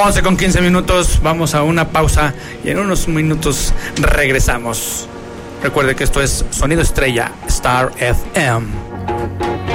11:15. Vamos a una pausa y en unos minutos regresamos. Recuerde que esto es Sonido Estrella, Star FM.